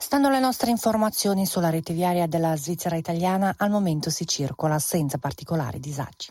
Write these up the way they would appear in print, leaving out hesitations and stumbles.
Stando alle nostre informazioni sulla rete viaria della Svizzera italiana, al momento si circola senza particolari disagi.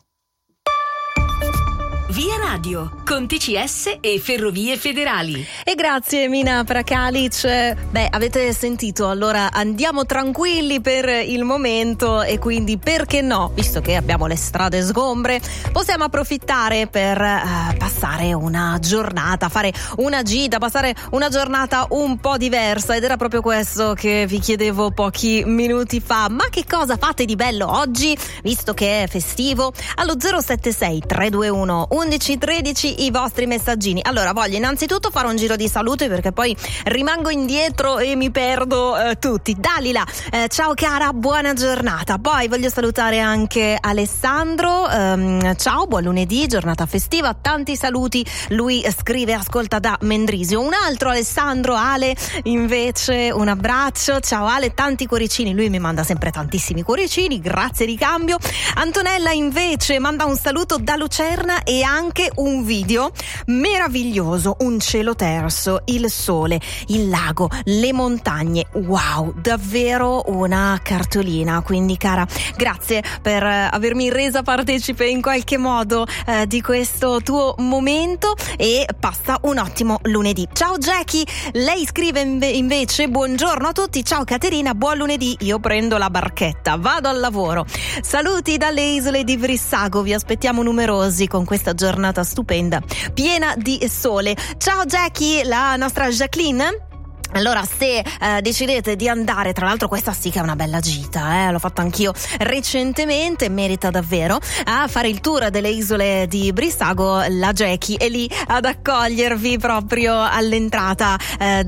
Via Radio, con TCS e Ferrovie Federali. E grazie Mina Prakalic. Avete sentito, allora andiamo tranquilli per il momento e quindi perché no, visto che abbiamo le strade sgombre, possiamo approfittare per passare una giornata, fare una gita, passare una giornata un po' diversa, ed era proprio questo che vi chiedevo pochi minuti fa. Ma che cosa fate di bello oggi, visto che è festivo? Allo 076 321 1113 i vostri messaggini. Allora, voglio innanzitutto fare un giro di salute perché poi rimango indietro e mi perdo tutti. Dalila, ciao cara, buona giornata. Poi voglio salutare anche Alessandro, ciao, buon lunedì, giornata festiva, tanti saluti. Lui scrive, ascolta da Mendrisio. Un altro Alessandro, Ale, invece un abbraccio, ciao Ale, tanti cuoricini, lui mi manda sempre tantissimi cuoricini, grazie di cambio. Antonella invece manda un saluto da Lucerna e anche un video meraviglioso, un cielo terso, il sole, il lago, le montagne, wow, davvero una cartolina. Quindi cara, grazie per avermi resa partecipe in qualche modo di questo tuo momento e passa un ottimo lunedì. Ciao Jackie, lei scrive invece buongiorno a tutti, ciao Caterina, buon lunedì, io prendo la barchetta, vado al lavoro. Saluti dalle isole di Brissago, vi aspettiamo numerosi con questa giornata stupenda, piena di sole. Ciao Jackie, la nostra Jacqueline. Allora, se decidete di andare, tra l'altro questa sì che è una bella gita, l'ho fatta anch'io recentemente, merita davvero, a fare il tour delle isole di Brissago, la Jackie è lì ad accogliervi proprio all'entrata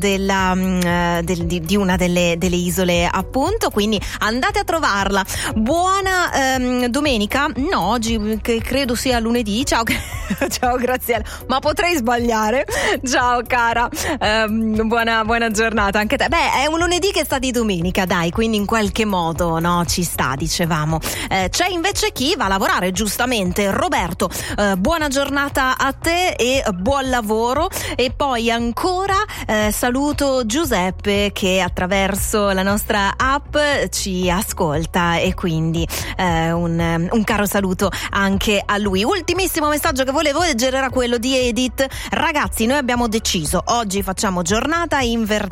di una delle isole, appunto, quindi andate a trovarla. Buona domenica, no, oggi che credo sia lunedì, ciao ciao Graziella, ma potrei sbagliare, ciao cara, buona giornata anche te. È un lunedì che sta di domenica, dai, quindi in qualche modo no, ci sta, dicevamo. C'è invece chi va a lavorare, giustamente. Roberto, buona giornata a te e buon lavoro. E poi ancora saluto Giuseppe che attraverso la nostra app ci ascolta e quindi un caro saluto anche a lui. Ultimissimo messaggio che volevo leggere era quello di Edith. Ragazzi, noi abbiamo deciso, oggi facciamo giornata invertita